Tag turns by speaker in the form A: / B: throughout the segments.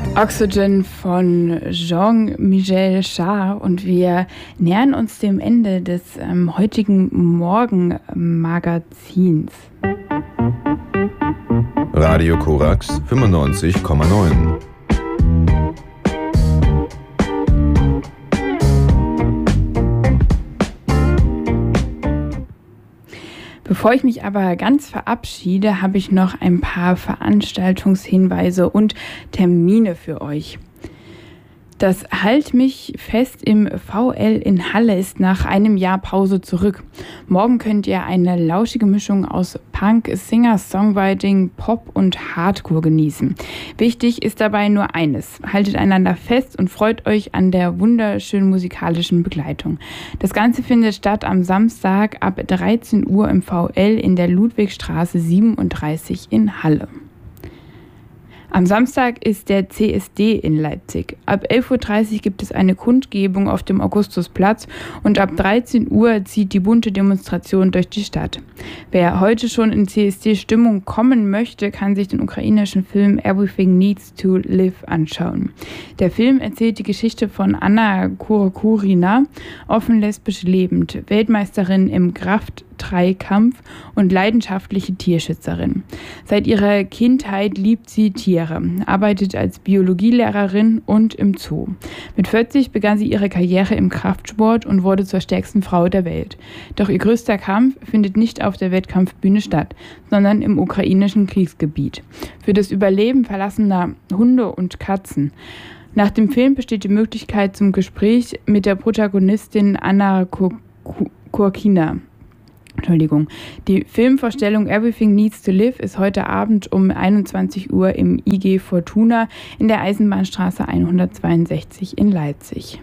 A: Oxygen von Jean-Michel Jarre und wir nähern uns dem Ende des heutigen Morgenmagazins.
B: Radio Korax 95,9.
A: Bevor ich mich aber ganz verabschiede, habe ich noch ein paar Veranstaltungshinweise und Termine für euch. Das Halt mich fest im VL in Halle ist nach einem Jahr Pause zurück. Morgen könnt ihr eine lauschige Mischung aus Punk, Singer, Songwriting, Pop und Hardcore genießen. Wichtig ist dabei nur eines: haltet einander fest und freut euch an der wunderschönen musikalischen Begleitung. Das Ganze findet statt am Samstag ab 13 Uhr im VL in der Ludwigstraße 37 in Halle. Am Samstag ist der CSD in Leipzig. Ab 11.30 Uhr gibt es eine Kundgebung auf dem Augustusplatz und ab 13 Uhr zieht die bunte Demonstration durch die Stadt. Wer heute schon in CSD-Stimmung kommen möchte, kann sich den ukrainischen Film Everything Needs to Live anschauen. Der Film erzählt die Geschichte von Anna Kurokurina, offen lesbisch lebend, Weltmeisterin im Kraft-3-Kampf und leidenschaftliche Tierschützerin. Seit ihrer Kindheit liebt sie Tiere, arbeitet als Biologielehrerin und im Zoo. Mit 40 begann sie ihre Karriere im Kraftsport und wurde zur stärksten Frau der Welt. Doch ihr größter Kampf findet nicht auf der Wettkampfbühne statt, sondern im ukrainischen Kriegsgebiet. Für das Überleben verlassener Hunde und Katzen. Nach dem Film besteht die Möglichkeit zum Gespräch mit der Protagonistin Anna Kurkina. Die Filmvorstellung Everything Needs to Live ist heute Abend um 21 Uhr im IG Fortuna in der Eisenbahnstraße 162 in Leipzig.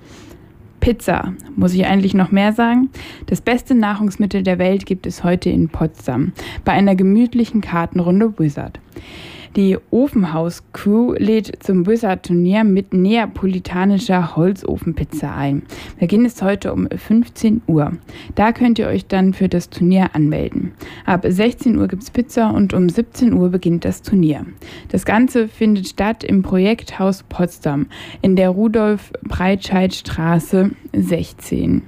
A: Pizza. Muss ich eigentlich noch mehr sagen? Das beste Nahrungsmittel der Welt gibt es heute in Potsdam bei einer gemütlichen Kartenrunde Wizard. Die Ofenhaus-Crew lädt zum Wizard-Turnier mit neapolitanischer Holzofenpizza ein. Beginn ist heute um 15 Uhr. Da könnt ihr euch dann für das Turnier anmelden. Ab 16 Uhr gibt es Pizza und um 17 Uhr beginnt das Turnier. Das Ganze findet statt im Projekthaus Potsdam in der Rudolf-Breitscheid-Straße 16.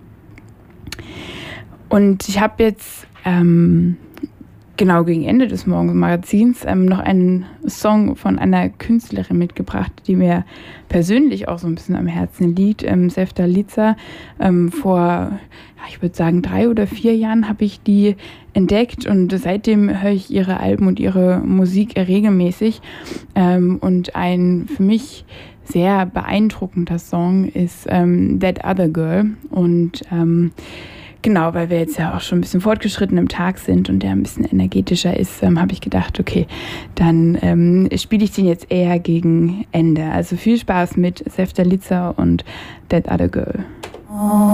A: Und ich habe jetzt genau gegen Ende des Morgenmagazins noch einen Song von einer Künstlerin mitgebracht, die mir persönlich auch so ein bisschen am Herzen liegt. Sevdaliza. Vor, ich würde sagen, 3 oder 4 Jahren habe ich die entdeckt und seitdem höre ich ihre Alben und ihre Musik regelmäßig. Und ein für mich sehr beeindruckender Song ist That Other Girl. Und genau, weil wir jetzt ja auch schon ein bisschen fortgeschritten im Tag sind und der ein bisschen energetischer ist, habe ich gedacht, okay, dann spiele ich den jetzt eher gegen Ende. Also viel Spaß mit Sevdaliza und That Other Girl.